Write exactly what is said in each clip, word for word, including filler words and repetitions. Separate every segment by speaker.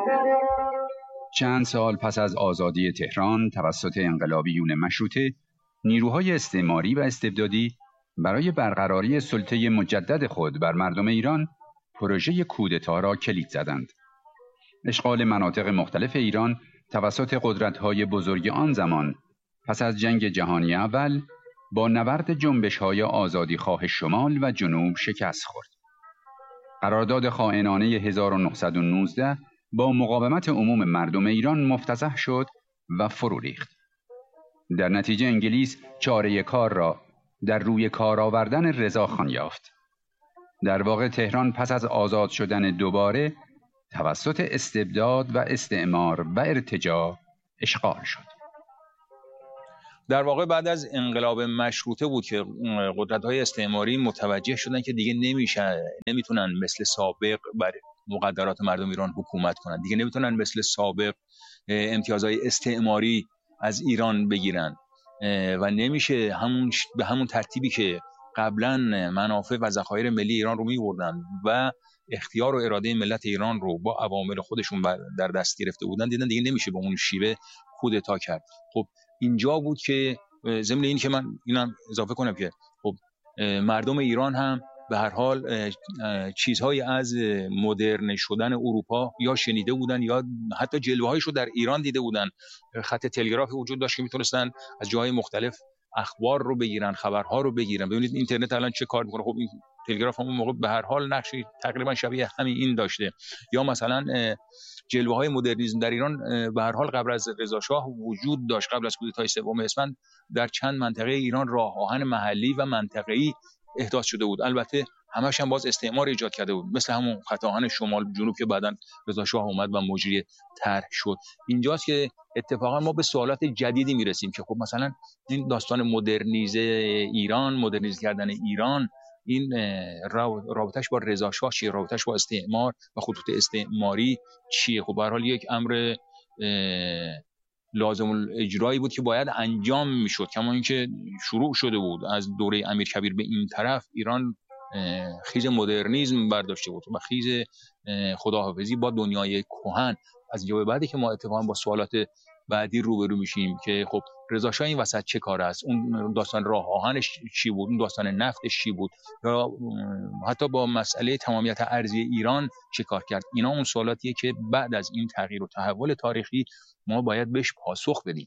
Speaker 1: چند سال پس از آزادی تهران توسط انقلابیون مشروطه، نیروهای استعماری و استبدادی برای برقراری سلطه مجدد خود بر مردم ایران پروژه کودتا را کلید زدند. اشغال مناطق مختلف ایران توسط قدرت‌های بزرگ آن زمان پس از جنگ جهانی اول با نبرد جنبش‌های آزادیخواه شمال و جنوب شکست خورد. قرارداد خائنانه هزار و نهصد و نوزده با مقاومت عموم مردم ایران مفتضح شد و فرو ریخت. در نتیجه انگلیس چاره کار را در روی کار آوردن رضاخان یافت. در واقع تهران پس از آزاد شدن دوباره توسط استبداد و استعمار و ارتجاع اشغال شد.
Speaker 2: در واقع بعد از انقلاب مشروطه بود که قدرت‌های استعماری متوجه شدن که دیگه نمیشه نمیتونن مثل سابق بر مقدرات مردم ایران حکومت کنن، دیگه نمیتونن مثل سابق امتیازهای استعماری از ایران بگیرن و نمیشه همون به همون ترتیبی که قبلا منافع و ذخایر ملی ایران رو می‌بردن و اختیار و اراده ملت ایران رو با عوامل خودشون در دست گرفته بودن، دیدن دیگه نمیشه به اون شیوه کودتا کرد. خب اینجا بود که ضمن این که من اینم اضافه کنم که خب مردم ایران هم به هر حال چیزهایی از مدرن شدن اروپا یا شنیده بودن یا حتی جلوه‌هایش رو در ایران دیده بودن. خط تلگراف وجود داشت که میتونستن از جاهای مختلف اخبار رو بگیرن، خبرها رو بگیرن. ببینید اینترنت الان چه کار میکنه. خب این تلگراف همون موقع به هر حال نقشی تقریبا شبیه همین این داشته. یا مثلا جلوه‌های مدرنیسم در ایران به هر حال قبل از رضا شاه وجود داشت. قبل از کودتای سوم اسفند در چند منطقه ایران راه آهن محلی و منطقه‌ای احداث شده بود. البته همش هم باز استعمار ایجاد کرده بود، مثل همون خط آهن شمال جنوب که بعداً رضا شاه اومد و مجری طرح شد. اینجاست که اتفاقا ما به سوالات جدیدی میرسیم که خب مثلا این داستان مدرنیزه ایران، مدرنیزه کردن ایران، این رابطش با رضا شاه چیه؟ رابطش با استعمار و خطوط استعماری چیه؟ خب به هر حال یک امر لازم الاجرایی بود که باید انجام میشد. کما اینکه شروع شده بود از دوره امیرکبیر به این طرف ایران خیز مدرنیسم برداشته بود و خیز خداحافظی با دنیای کهن. از جواب بعدی که ما اتفاقا با سوالات بعدی روبرو میشیم که خب رضا شاه این وسط چه کار است؟ اون داستان راه آهنش چی بود؟ اون داستان نفتش چی بود؟ یا حتی با مسئله تمامیت ارضی ایران چه کار کرد؟ اینا اون سوالاتیه که بعد از این تغییر و تحول تاریخی ما باید بهش پاسخ بدیم.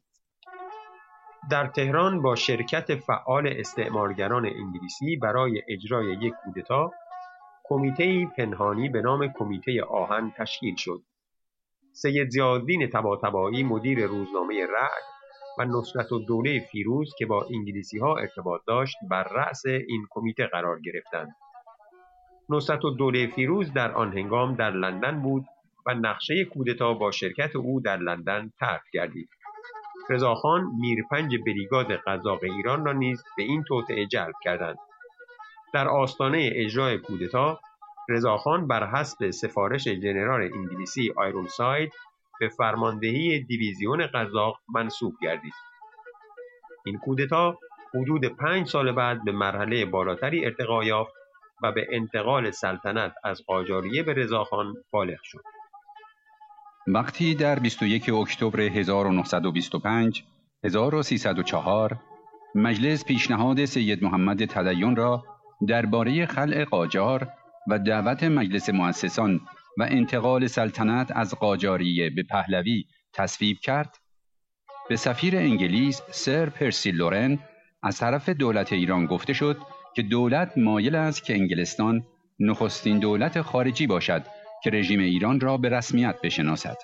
Speaker 3: در تهران با شرکت فعال استعمارگران انگلیسی برای اجرای یک کودتا، کمیته‌ای پنهانی به نام کمیته آهن تشکیل شد. سید ضیاءالدین طباطبایی مدیر روزنامه رعد و نصرتالدوله فیروز که با انگلیسی‌ها ارتباط داشت بر رأس این کمیته قرار گرفتند. نصرتالدوله فیروز در آن هنگام در لندن بود و نقشه کودتا با شرکت او در لندن طرح گردید. رضاخان میرپنج بریگاد قزاق ایران را نیز به این توطئه جلب کردند. در آستانه اجرای کودتا، رضاخان بر حسب سفارش ژنرال انگلیسی آیرونساید به فرماندهی دیویزیون قزاق منصوب گردید. این کودتا حدود پنج سال بعد به مرحله بالاتری ارتقا یافت و به انتقال سلطنت از قاجاریه به رضاخان بالغ شد.
Speaker 1: وقتی در بیست و یک اکتبر هزار و نهصد و بیست و پنج هزار و سیصد و چهار مجلس پیشنهاد سید محمد تدین را درباره خلع قاجار و دعوت مجلس مؤسسان و انتقال سلطنت از قاجاریه به پهلوی تصویب کرد، به سفیر انگلیس سر پرسی لورن از طرف دولت ایران گفته شد که دولت مایل است که انگلستان نخستین دولت خارجی باشد که رژیم ایران را به رسمیت بشناسد.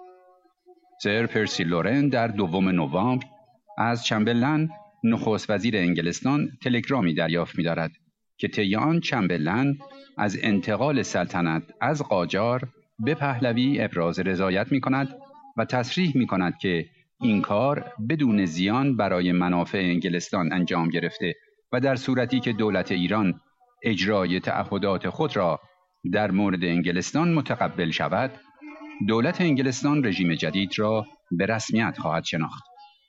Speaker 1: سر پرسی لورن در دوم نوامبر از چمبرلن نخست وزیر انگلستان تلگرامی دریافت می‌دارد که طی آن چمبرلن از انتقال سلطنت از قاجار به پهلوی ابراز رضایت می‌کند و تصریح می‌کند که این کار بدون زیان برای منافع انگلستان انجام گرفته و در صورتی که دولت ایران اجرای تعهدات خود را در مورد انگلستان متقبل شود، دولت انگلستان رژیم جدید را به رسمیت خواهد شناخت.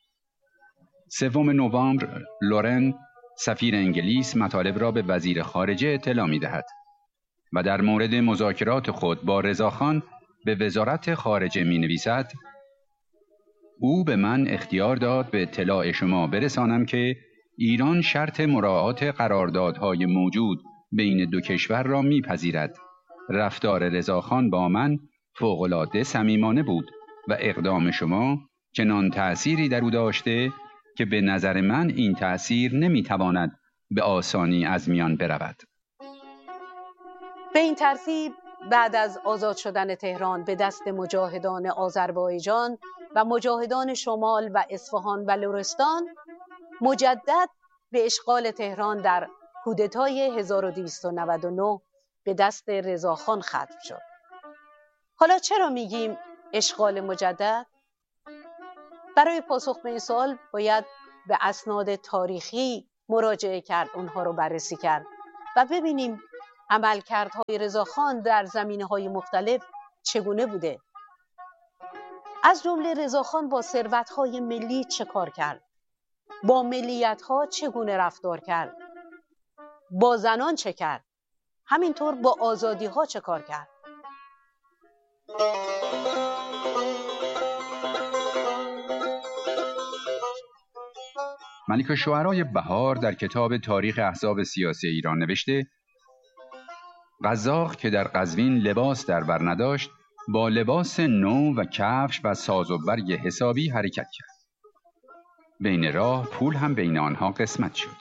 Speaker 1: سوم نوامبر لورن سفیر انگلیس مطالب را به وزیر خارجه اطلاع می‌دهد و در مورد مذاکرات خود با رضاخان به وزارت خارجه می نویسد: او به من اختیار داد به اطلاع شما برسانم که ایران شرط مراعات قراردادهای موجود بین دو کشور را میپذیرد. رفتار رضاخان با من فوق‌العاده صمیمانه بود و اقدام شما چنان تأثیری در او داشته که به نظر من این تأثیر نمیتواند به آسانی از میان برود.
Speaker 4: به این ترتیب بعد از آزاد شدن تهران به دست مجاهدان آذربایجان و مجاهدان شمال و اصفهان و لرستان، مجدد به اشغال تهران در کودتای هزار و دویست و نود و نه به دست رضاخان ختم شد. حالا چرا میگیم اشغال مجدد؟ برای پاسخ به این سوال باید به اسناد تاریخی مراجعه کرد، اونها رو بررسی کرد و ببینیم عملکردهای رضاخان در زمینه‌های مختلف چگونه بوده. از جمله رضاخان با ثروت‌های ملی چه کار کرد؟ با ملیت‌ها چگونه رفتار کرد؟ با زنان چه کرد؟ همینطور با آزادی‌ها چه کار کرد؟
Speaker 1: ملک الشعرای بهار در کتاب تاریخ احزاب سیاسی ایران نوشته: قزاق که در قزوین لباس در بر نداشت، با لباس نو و کفش و ساز و برگ حسابی حرکت کرد. بین راه پول هم بین آنها قسمت شد.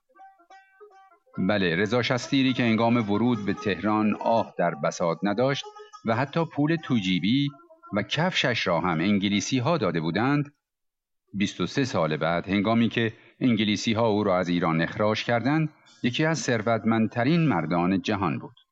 Speaker 1: بله، رضا شستیری که هنگام ورود به تهران آه در بساط نداشت و حتی پول توجیبی و کفشش را هم انگلیسی ها داده بودند، بیست و سه سال بعد هنگامی که انگلیسی ها او را از ایران اخراج کردند، یکی از ثروتمندترین مردان جهان بود.